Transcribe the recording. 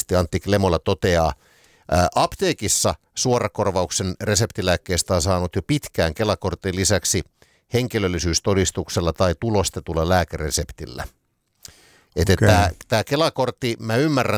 farmasisti Antti Klemola toteaa, apteekissa suorakorvauksen reseptilääkkeestä on saanut jo pitkään Kela-kortin lisäksi henkilöllisyystodistuksella tai tulostetulla lääkereseptillä. Että tämä Kela-kortti, mä ymmärrän